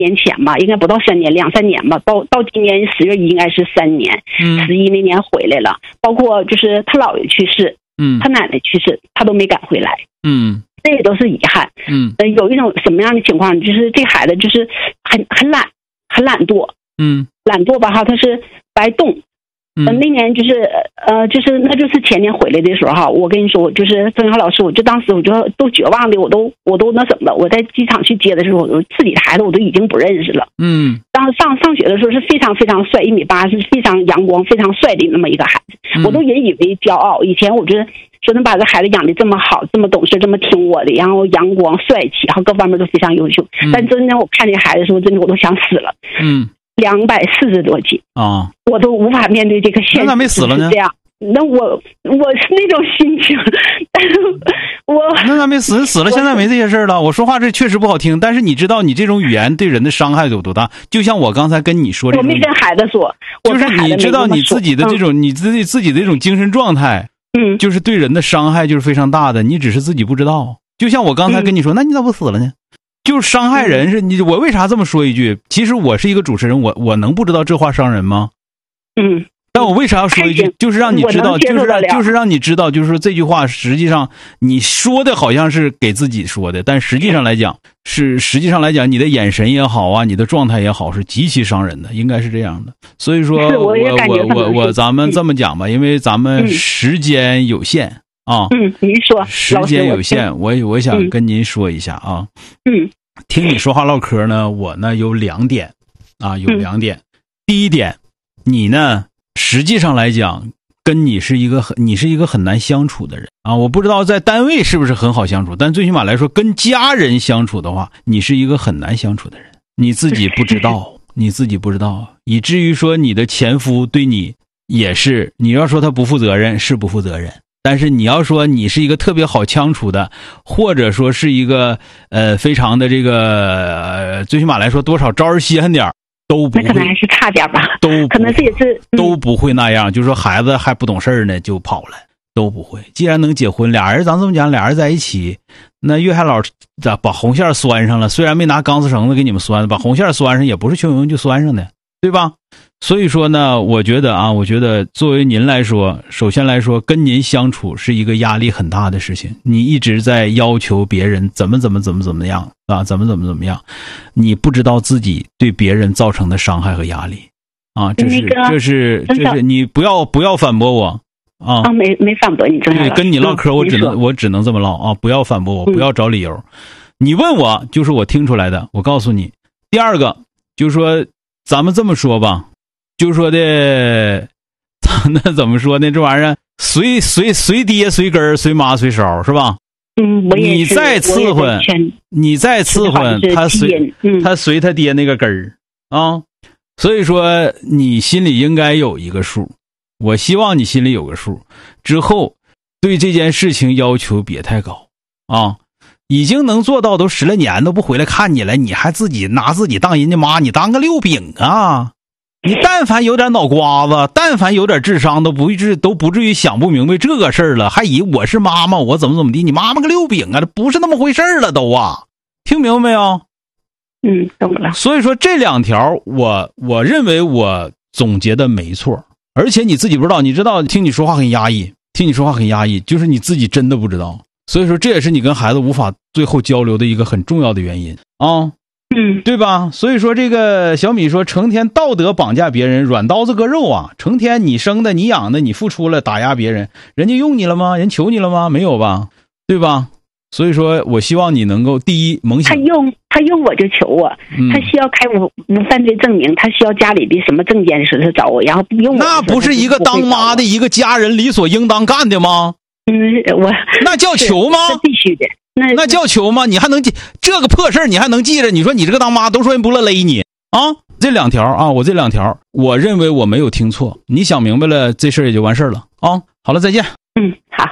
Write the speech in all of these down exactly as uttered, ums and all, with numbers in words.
年前吧，应该不到三年，两三年吧，到到今年十月应该是三年， 嗯， 十一那年回来了，包括就是他姥爷去世， 嗯， 他奶奶去世，他都没赶回来， 嗯， 这也都是遗憾， 嗯， 呃，有一种什么样的情况，就是这孩子就是很很懒，很懒惰， 嗯， 懒惰吧哈，他是不爱动。 嗯， 那年就是呃，就是那就是前年回来的时候哈，我跟你说，我就是曾小老师，我就当时我就都绝望的，我都我都那什么了。我在机场去接的时候，我自己的孩子我都已经不认识了。 嗯， 当时上上学的时候是非常非常帅，一米八，是非常阳光、非常帅的那么一个孩子， 嗯、 我都引以为骄傲。以前我就是说能把这孩子养的这么好，这么懂事，这么听我的，然后阳光帅气，然后各方面都非常优秀。 嗯、 但真的我看这孩子的时候，真的我都想死了。 嗯。 两百四十多斤啊， 我都无法面对这个现实。 那咋没死了呢？ 这样，那我我是那种心情，但是我那咋没死？死了，现在没这些事了。我说话这确实不好听，但是你知道，你这种语言对人的伤害有多大？就像我刚才跟你说这种， 我没跟孩子说， 就是你知道你自己的这种，嗯、你自己自己的这种精神状态， 嗯， 就是对人的伤害就是非常大的，你只是自己不知道。就像我刚才跟你说，嗯、那你咋不死了呢？就是伤害人是你，我为啥这么说一句？其实我是一个主持人，我我能不知道这话伤人吗？ 嗯， 但我为啥要说一句？就是让你知道，就是让就是让你知道，就是说这句话实际上你说的好像是给自己说的，但实际上来讲是实际上来讲，你的眼神也好啊，你的状态也好，是极其伤人的，应该是这样的。所以说，我我我我咱们这么讲吧，因为咱们时间有限。啊， 嗯，您说， 时间有限，我我想跟您说一下啊， 嗯， 听你说话唠嗑呢，我呢有两点，啊，有两点。嗯、第一点，你呢实际上来讲，跟你是一个很你是一个很难相处的人啊，我不知道在单位是不是很好相处，但最起码来说，跟家人相处的话，你是一个很难相处的人，你自己不知道，你自己不知道，以至于说你的前夫对你也是，你要说他不负责任，是不负责任。但是你要说你是一个特别好相处的，或者说是一个呃非常的这个呃最起码来说多少招人稀罕点都不会， 那可能还是差点吧， 都可能这也是、 嗯、都不会那样，就是说孩子还不懂事呢就跑了，都不会。既然能结婚，俩人咱这么讲，俩人在一起，那岳海老咋把红线拴上了？虽然没拿钢丝绳子给你们拴，把红线拴上也不是汹涌就拴上的，对吧？所以说呢，我觉得啊，我觉得作为您来说，首先来说，跟您相处是一个压力很大的事情。你一直在要求别人怎么怎么怎么怎么样啊，怎么怎么怎么样，你不知道自己对别人造成的伤害和压力啊，这是、那个、这是这是你不要不要反驳我啊！ 啊，没没反驳你， 对，跟你唠嗑，我只能、嗯、我只能这么唠啊，不要反驳我，不要找理由。嗯、你问我就是我听出来的，我告诉你。第二个就是说，咱们这么说吧。就说的，那怎么说呢？这玩意儿随随随爹随根随妈随梢是吧？ 嗯，我也你再伺候，你再伺候，他随、嗯、他随他爹那个根儿啊。所以说你心里应该有一个数，我希望你心里有个数。之后对这件事情要求别太高啊。已经能做到都十来年都不回来看你了，你还自己拿自己当人家妈，你当个六饼啊？你但凡有点脑瓜子，但凡有点智商，都不至都不至于想不明白这个事儿了，还以我是妈妈，我怎么怎么地？你妈妈个六饼啊，这不是那么回事了都啊！听明白没有？ 嗯，懂了。 所以说这两条，我我认为我总结的没错，而且你自己不知道，你知道，听你说话很压抑，听你说话很压抑，就是你自己真的不知道。所以说这也是你跟孩子无法最后交流的一个很重要的原因啊。 嗯， 对吧？所以说这个小米说，成天道德绑架别人，软刀子割肉啊！成天你生的、你养的、你付出了，打压别人，人家用你了吗？人求你了吗？没有吧？对吧？所以说我希望你能够第一猛醒。 他用他用我就求我，嗯、他需要开无无犯罪证明，他需要家里的什么证件时候找我，然后不用我。 那不是一个当妈的一个家人理所应当干的吗？ 嗯，我那叫求吗？ 是必须的。那那叫求吗？你还能记这个破事儿？你还能记着？你说你这个当妈都说人不乐勒你啊！这两条啊，我这两条，我认为我没有听错。你想明白了，这事儿也就完事儿了啊！好了，再见。 嗯，好。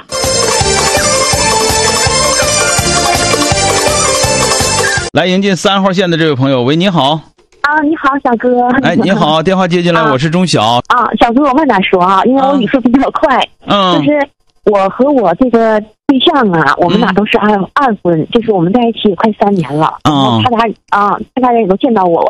来迎进三号线的这位朋友，喂，你好。 啊，你好，小哥。 哎，你好，电话接进来，啊、我是钟晓。 啊，小哥，我慢点说啊，因为我语速比较快。 嗯。 就是我和我这个对象啊，我们俩都是二、嗯、二婚，就是我们在一起也快三年了。 嗯、 他家啊，他家人也都见到我，